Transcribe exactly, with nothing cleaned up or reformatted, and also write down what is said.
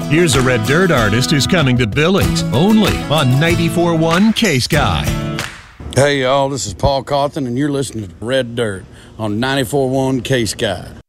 Here's a Red Dirt artist who's coming to Billings, only on ninety-four point one K-Sky. Hey, y'all, this is Paul Cawthon, and you're listening to Red Dirt on ninety-four point one K-Sky.